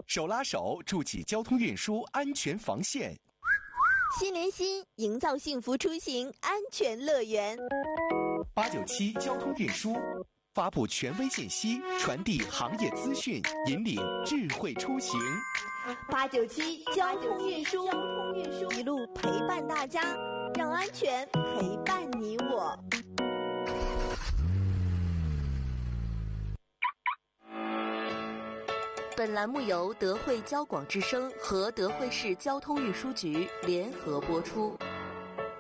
手拉手筑起交通运输安全防线。 心连心，营造幸福出行安全乐园。 897交通运输发布权威信息，传递行业资讯，引领智慧出行。 897交通运输，一路陪伴大家，让安全陪伴你我。本栏目由德惠交广之声和德惠市交通运输局联合播出。